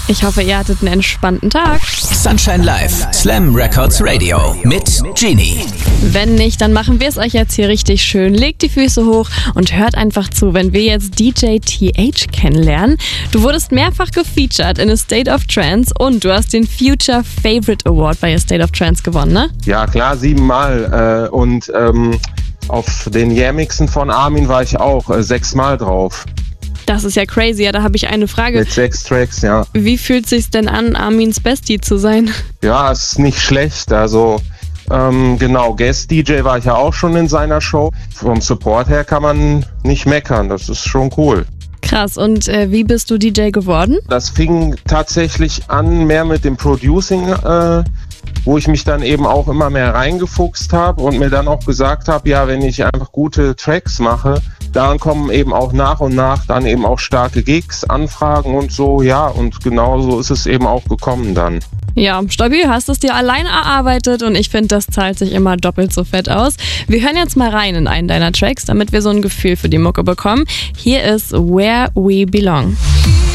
Ich hoffe, ihr hattet einen entspannten Tag. Sunshine Live, Slam Records Radio mit Genie. Wenn nicht, dann machen wir es euch jetzt hier richtig schön. Legt die Füße hoch und hört einfach zu, wenn wir jetzt DJ TH kennenlernen. Du wurdest mehrfach gefeatured in A State of Trance und du hast den Future Favorite Award bei A State of Trance gewonnen, ne? Ja klar, 7-mal. Und auf den Yamixen von Armin war ich auch 6-mal drauf. Das ist ja crazy. Ja, da habe ich eine Frage. Mit 6 Tracks, ja. Wie fühlt es sich denn an, Armins Bestie zu sein? Ja, es ist nicht schlecht. Also genau, Guest-DJ war ich ja auch schon in seiner Show. Vom Support her kann man nicht meckern. Das ist schon cool. Krass. Und wie bist du DJ geworden? Das fing tatsächlich an mehr mit dem Producing, wo ich mich dann eben auch immer mehr reingefuchst habe und mir dann auch gesagt habe, ja, wenn ich einfach gute Tracks mache, dann kommen eben auch nach und nach dann eben auch starke Gigs, Anfragen und so, ja, und genau so ist es eben auch gekommen dann. Ja, stabil, hast es dir allein erarbeitet und ich finde, das zahlt sich immer doppelt so fett aus. Wir hören jetzt mal rein in einen deiner Tracks, damit wir so ein Gefühl für die Mucke bekommen. Hier ist Where We Belong.